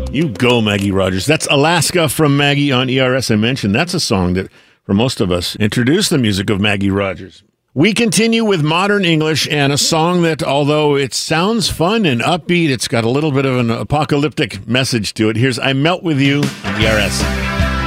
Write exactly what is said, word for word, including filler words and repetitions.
You go, Maggie Rogers. That's Alaska from Maggie on E R S. I mentioned that's a song that, for most of us, introduced the music of Maggie Rogers. We continue with modern English and a song that, although it sounds fun and upbeat, it's got a little bit of an apocalyptic message to it. Here's I Melt With You on E R S.